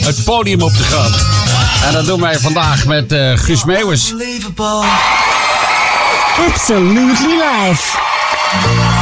het podium op te gaan. En dat doen wij vandaag met Guus Meeuwis. Absolutely live.